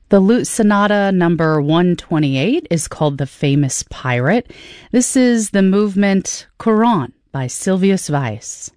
The Lute Sonata number 128 is called The Famous Pirate. This is the movement Courant by Silvius Weiss.